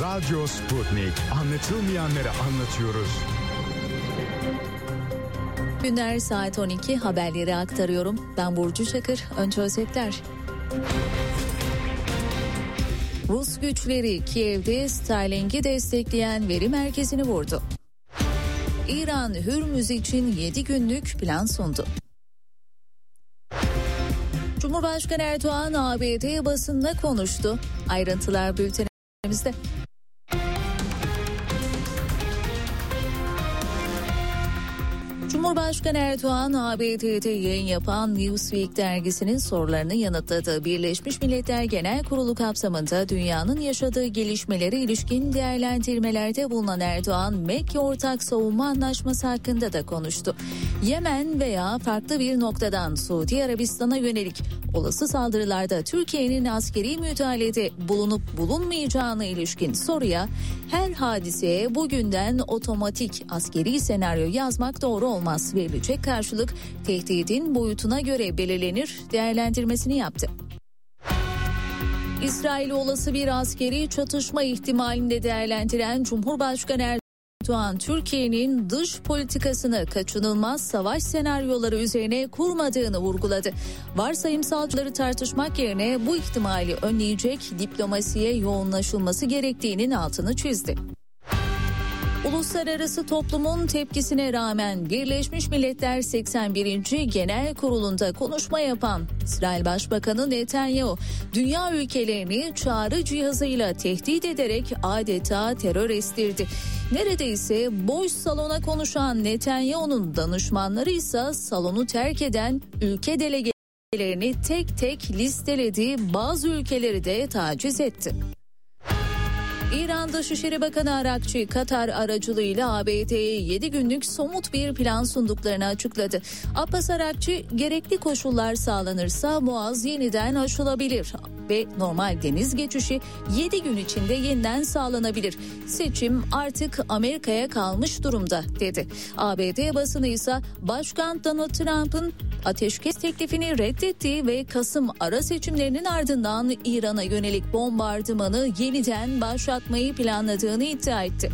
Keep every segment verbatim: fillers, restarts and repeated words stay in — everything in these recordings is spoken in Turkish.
Radyo Sputnik. Anlatılmayanları anlatıyoruz. Günler saat on iki, haberleri aktarıyorum. Ben Burcu Çakır. Önce özetler. Rus güçleri Kiev'de Starlink'i destekleyen veri merkezini vurdu. İran Hürmüz için yedi günlük plan sundu. Cumhurbaşkanı Erdoğan A B D basınına konuştu. Ayrıntılar bültenimizde. Cumhurbaşkanı Erdoğan A B D'de yayın yapan Newsweek dergisinin sorularını yanıtladı. Birleşmiş Milletler Genel Kurulu kapsamında dünyanın yaşadığı gelişmelere ilişkin değerlendirmelerde bulunan Erdoğan, Mekke Ortak Savunma Anlaşması hakkında da konuştu. Yemen veya farklı bir noktadan Suudi Arabistan'a yönelik olası saldırılarda Türkiye'nin askeri müdahalede bulunup bulunmayacağına ilişkin soruya, her hadiseye bugünden otomatik askeri senaryo yazmak doğru olmaz, verilecek karşılık tehdidin boyutuna göre belirlenir değerlendirmesini yaptı. İsrail olası bir askeri çatışma ihtimalinde değerlendiren Cumhurbaşkanı Erdoğan, Türkiye'nin dış politikasını kaçınılmaz savaş senaryoları üzerine kurmadığını vurguladı. Varsayımsalcıları tartışmak yerine bu ihtimali önleyecek diplomasiye yoğunlaşılması gerektiğinin altını çizdi. Uluslararası toplumun tepkisine rağmen Birleşmiş Milletler seksen birinci Genel Kurulu'nda konuşma yapan İsrail Başbakanı Netanyahu, dünya ülkelerini çağrı cihazıyla tehdit ederek adeta terör estirdi. Neredeyse boş salona konuşan Netanyahu'nun danışmanları ise salonu terk eden ülke delegelerini tek tek listeledi, bazı ülkeleri de taciz etti. İran Dışişleri Bakanı Arakçı, Katar aracılığıyla A B D'ye yedi günlük somut bir plan sunduklarını açıkladı. Abbas Arakçı, gerekli koşullar sağlanırsa Boğaz yeniden aşılabilir ve normal deniz geçişi yedi gün içinde yeniden sağlanabilir. Seçim artık Amerika'ya kalmış durumda, dedi. A B D basını ise Başkan Donald Trump'ın ateşkes teklifini reddettiği ve Kasım ara seçimlerinin ardından İran'a yönelik bombardımanı yeniden başlatmayı planladığını iddia etti.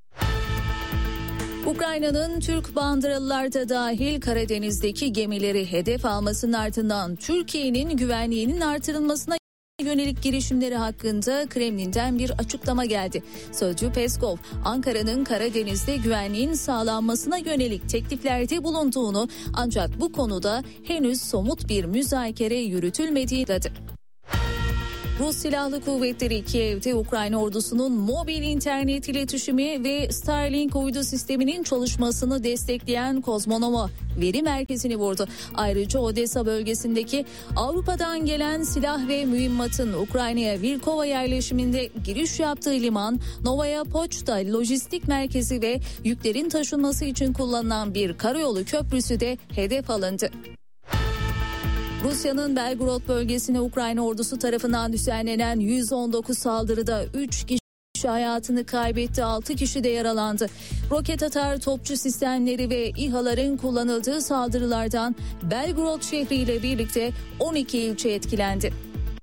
Ukrayna'nın Türk bandıralılar da dahil Karadeniz'deki gemileri hedef almasının ardından Türkiye'nin güvenliğinin artırılmasına yönelik girişimleri hakkında Kremlin'den bir açıklama geldi. Sözcü Peskov, Ankara'nın Karadeniz'de güvenliğin sağlanmasına yönelik tekliflerde bulunduğunu, ancak bu konuda henüz somut bir müzakere yürütülmediğini dedi. Rus Silahlı Kuvvetleri Kiev'de Ukrayna ordusunun mobil internet iletişimi ve Starlink uydu sisteminin çalışmasını destekleyen Kozmonova veri merkezini vurdu. Ayrıca Odessa bölgesindeki Avrupa'dan gelen silah ve mühimmatın Ukrayna'ya Vilkova yerleşiminde giriş yaptığı liman, Novaya Poçta lojistik merkezi ve yüklerin taşınması için kullanılan bir karayolu köprüsü de hedef alındı. Rusya'nın Belgorod bölgesine Ukrayna ordusu tarafından düzenlenen yüz on dokuz saldırıda üç kişi hayatını kaybetti, altı kişi de yaralandı. Roket atar topçu sistemleri ve İHA'ların kullanıldığı saldırılardan Belgorod şehriyle birlikte on iki ilçe etkilendi.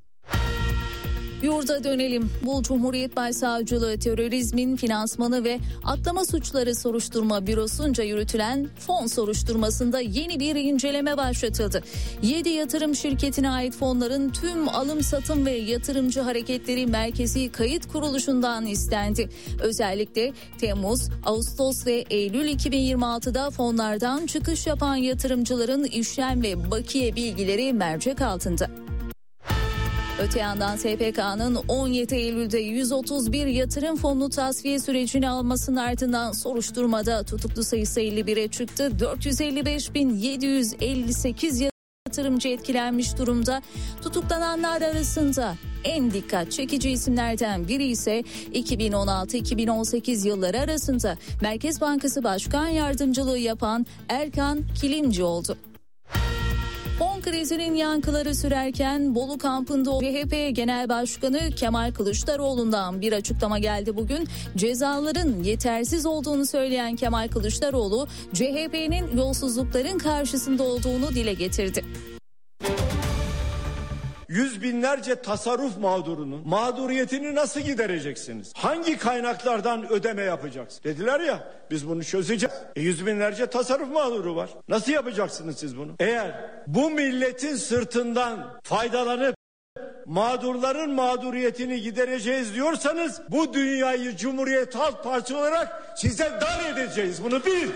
Yurda dönelim. Bu Cumhuriyet Başsavcılığı Terörizmin Finansmanı ve Aklama Suçları Soruşturma Bürosu'nca yürütülen fon soruşturmasında yeni bir inceleme başlatıldı. yedi yatırım şirketine ait fonların tüm alım satım ve yatırımcı hareketleri Merkezi Kayıt Kuruluşu'ndan istendi. Özellikle Temmuz, Ağustos ve Eylül iki bin yirmi altıda fonlardan çıkış yapan yatırımcıların işlem ve bakiye bilgileri mercek altında. Öte yandan S P K'nın on yedi Eylül'de yüz otuz bir yatırım fonunu tasfiye sürecini almasının ardından soruşturmada tutuklu sayısı elli bire çıktı. dört yüz elli beş bin yedi yüz elli sekiz yatırımcı etkilenmiş durumda. Tutuklananlar arasında en dikkat çekici isimlerden biri ise iki bin on altı iki bin on sekiz yılları arasında Merkez Bankası Başkan Yardımcılığı yapan Erkan Kilimci oldu. Fon krizinin yankıları sürerken Bolu kampında C H P Genel Başkanı Kemal Kılıçdaroğlu'ndan bir açıklama geldi bugün. Cezaların yetersiz olduğunu söyleyen Kemal Kılıçdaroğlu, C H P'nin yolsuzlukların karşısında olduğunu dile getirdi. Yüz binlerce tasarruf mağdurunun mağduriyetini nasıl gidereceksiniz? Hangi kaynaklardan ödeme yapacaksınız? Dediler ya, biz bunu çözeceğiz. E, yüz binlerce tasarruf mağduru var. Nasıl yapacaksınız siz bunu? Eğer bu milletin sırtından faydalanıp mağdurların mağduriyetini gidereceğiz diyorsanız, bu dünyayı Cumhuriyet Halk Partisi olarak size dar edeceğiz. Bunu bil.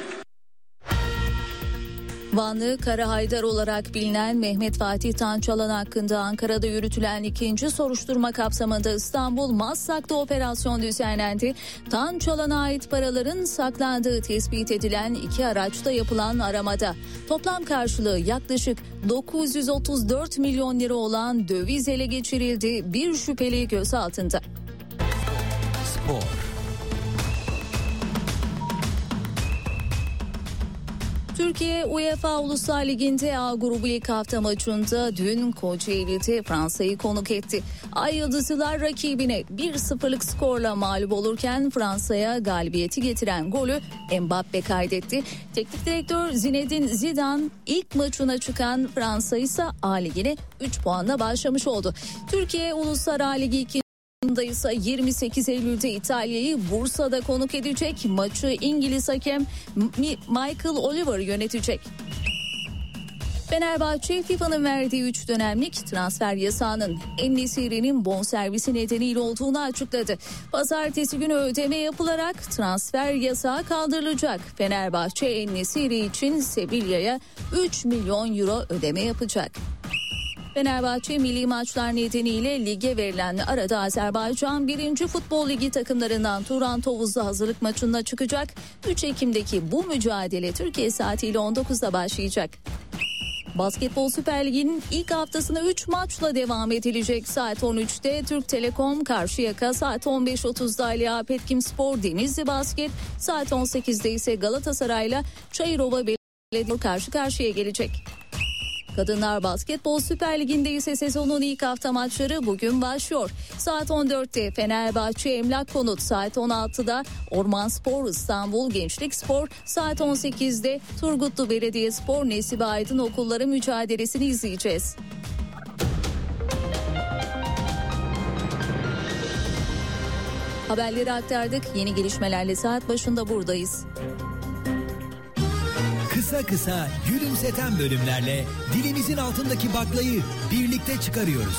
Vanlı Kara Haydar olarak bilinen Mehmet Fatih Tançalan hakkında Ankara'da yürütülen ikinci soruşturma kapsamında İstanbul Maslak'ta operasyon düzenlendi. Tançalan'a ait paraların saklandığı tespit edilen iki araçta yapılan aramada toplam karşılığı yaklaşık dokuz yüz otuz dört milyon lira olan döviz ele geçirildi. Bir şüpheli gözaltında. Spor. Türkiye UEFA Uluslar Ligi'nde A grubu ilk hafta maçında dün Kocaeli'de Fransa'yı konuk etti. Ay Yıldızlılar rakibine bir sıfırlık skorla mağlup olurken Fransa'ya galibiyeti getiren golü Mbappe kaydetti. Teknik direktör Zinedine Zidane ilk maçına çıkan Fransa ise A Ligi'ne üç puanla başlamış oldu. Türkiye Uluslar A Ligi ikinci ise yirmi sekiz Eylül'de İtalya'yı Bursa'da konuk edecek. Maçı İngiliz hakem Michael Oliver yönetecek. Fenerbahçe FIFA'nın verdiği üç dönemlik transfer yasağının En-Nesyri'nin bonservisi nedeniyle olduğunu açıkladı. Pazartesi günü ödeme yapılarak transfer yasağı kaldırılacak. Fenerbahçe En-Nesyri için Sevilla'ya üç milyon euro ödeme yapacak. Fenerbahçe milli maçlar nedeniyle lige verilen arada Azerbaycan birinci Futbol Ligi takımlarından Turan Tovuz'la hazırlık maçına çıkacak. üç Ekim'deki bu mücadele Türkiye saatiyle on dokuzda başlayacak. Basketbol Süper Ligi'nin ilk haftasına üç maçla devam edilecek. Saat on üçte Türk Telekom Karşıyaka, saat on beş otuzda Ali Ağa Petkim-Spor Denizli Basket, saat on sekizde ise Galatasaray'la Çayırova Belediye karşı karşıya gelecek. Kadınlar Basketbol Süper Ligi'nde ise sezonun ilk hafta maçları bugün başlıyor. Saat on dörtte Fenerbahçe Emlak Konut, saat on altıda Ormanspor İstanbul Gençlik Spor, saat on sekizde Turgutlu Belediyespor Nesibe Aydın Okulları mücadelesini izleyeceğiz. Haberleri aktardık. Yeni gelişmelerle saat başında buradayız. Kısa kısa gülümseten bölümlerle dilimizin altındaki baklayı birlikte çıkarıyoruz.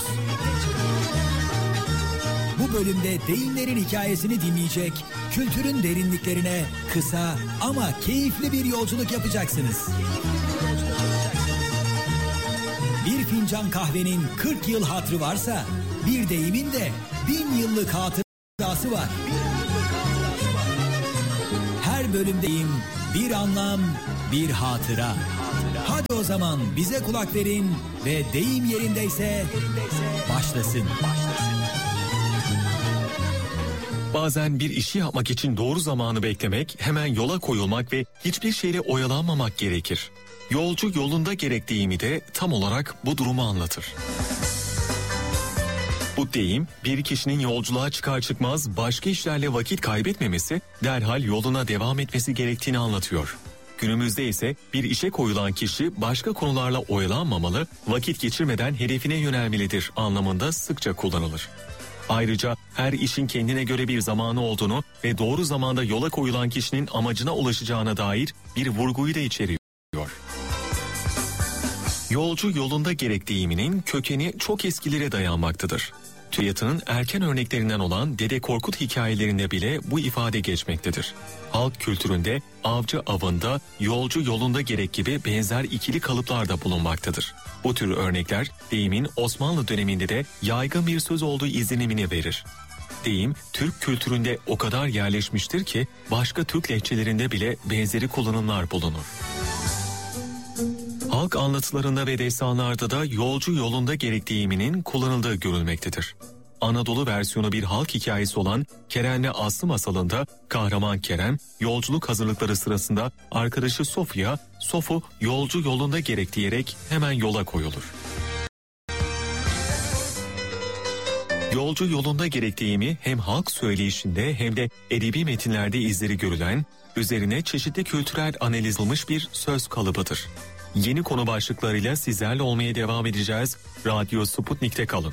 Bu bölümde deyimlerin hikayesini dinleyecek, kültürün derinliklerine kısa ama keyifli bir yolculuk yapacaksınız. Bir fincan kahvenin kırk yıl hatırı varsa, bir deyimin de bin yıllık hatırası var. Her bölümdeyim bir anlam, bir hatıra. Hadi o zaman bize kulak verin ve deyim yerindeyse başlasın. Bazen bir işi yapmak için doğru zamanı beklemek, hemen yola koyulmak ve hiçbir şeyle oyalanmamak gerekir. Yolcu yolunda gerek deyimi de tam olarak bu durumu anlatır. Bu deyim, bir kişinin yolculuğa çıkar çıkmaz başka işlerle vakit kaybetmemesi, derhal yoluna devam etmesi gerektiğini anlatıyor. Günümüzde ise bir işe koyulan kişi başka konularla oyalanmamalı, vakit geçirmeden hedefine yönelmelidir anlamında sıkça kullanılır. Ayrıca her işin kendine göre bir zamanı olduğunu ve doğru zamanda yola koyulan kişinin amacına ulaşacağına dair bir vurguyu da içeriyor. Yolcu yolunda gerek deyiminin kökeni çok eskilere dayanmaktadır. TÜYAT'ın erken örneklerinden olan Dede Korkut hikayelerinde bile bu ifade geçmektedir. Halk kültüründe avcı avında, yolcu yolunda gerek gibi benzer ikili kalıplar da bulunmaktadır. Bu tür örnekler deyimin Osmanlı döneminde de yaygın bir söz olduğu izlenimini verir. Deyim Türk kültüründe o kadar yerleşmiştir ki başka Türk lehçelerinde bile benzeri kullanımlar bulunur. Halk anlatılarında ve destanlarda da yolcu yolunda gerek deyiminin kullanıldığı görülmektedir. Anadolu versiyonu bir halk hikayesi olan Kerem'le Aslı masalında kahraman Kerem yolculuk hazırlıkları sırasında arkadaşı Sofya, Sofu yolcu yolunda gerek diyerek hemen yola koyulur. Yolcu yolunda gerek deyimi hem halk söyleyişinde hem de edebi metinlerde izleri görülen, üzerine çeşitli kültürel analiz edilmiş bir söz kalıbıdır. Yeni konu başlıklarıyla sizlerle olmaya devam edeceğiz. Radyo Sputnik'te kalın.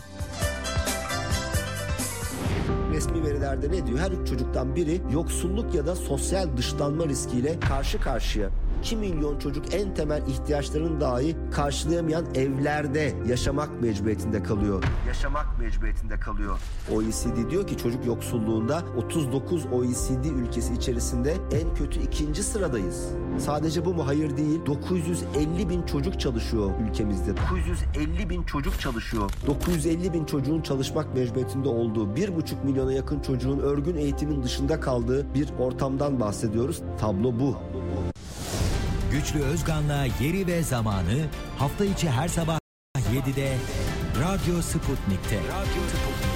Resmi verilerde ne diyor? Her üç çocuktan biri yoksulluk ya da sosyal dışlanma riskiyle karşı karşıya. iki milyon çocuk en temel ihtiyaçlarını dahi karşılayamayan evlerde yaşamak mecburiyetinde kalıyor. Yaşamak mecburiyetinde kalıyor. O E C D diyor ki çocuk yoksulluğunda otuz dokuz O E C D ülkesi içerisinde en kötü ikinci sıradayız. Sadece bu mu? Hayır değil. dokuz yüz elli bin çocuk çalışıyor ülkemizde. dokuz yüz elli bin çocuk çalışıyor. dokuz yüz elli bin çocuğun çalışmak mecburiyetinde olduğu, bir buçuk milyona yakın çocuğun örgün eğitimin dışında kaldığı bir ortamdan bahsediyoruz. Tablo bu. Güçlü Özgan'la Yeri ve Zamanı hafta içi her sabah yedide Radyo Sputnik'te. Radyo Sputnik.